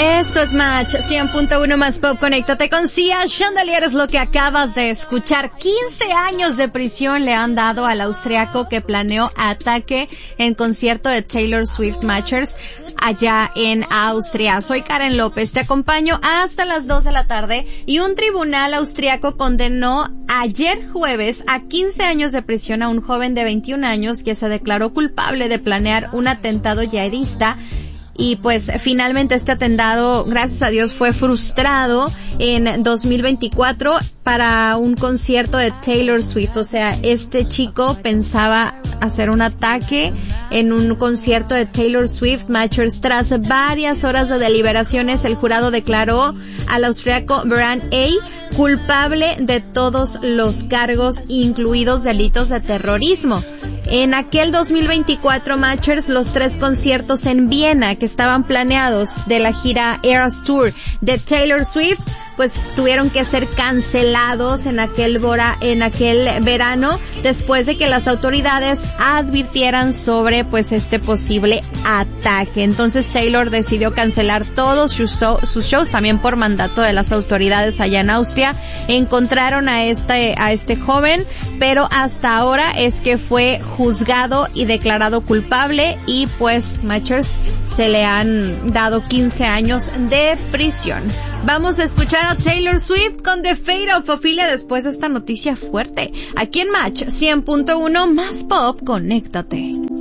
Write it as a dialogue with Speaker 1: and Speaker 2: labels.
Speaker 1: Esto es Match 100.1 más Pop. Conéctate con Sia. Chandelier es lo que acabas de escuchar. 15 años de prisión le han dado al austriaco que planeó ataque en concierto de Taylor Swift Matchers allá en Austria. Soy Karen López, te acompaño hasta las 2 de la tarde y un tribunal austriaco condenó ayer jueves a 15 años de prisión a un joven de 21 años que se declaró culpable de planear un atentado yihadista. Y pues finalmente este atentado, gracias a Dios, fue frustrado en 2024 para un concierto de Taylor Swift. O sea, este chico pensaba hacer un ataque en un concierto de Taylor Swift Matchers. Tras varias horas de deliberaciones, el jurado declaró al austriaco Bernd A. culpable de todos los cargos, incluidos delitos de terrorismo. En aquel 2024 Matchers, los 3 conciertos en Viena que estaban planeados de la gira Eras Tour de Taylor Swift, pues tuvieron que ser cancelados en aquel verano después de que las autoridades advirtieran sobre pues este posible ataque. Entonces Taylor decidió cancelar todos sus shows también por mandato de las autoridades allá en Austria. Encontraron a este joven, pero hasta ahora es que fue juzgado y declarado culpable y pues Matchers se le han dado 15 años de prisión. Vamos a escuchar a Taylor Swift con The Fate of Ophelia después de esta noticia fuerte. Aquí en Match 100.1 más Pop, conéctate.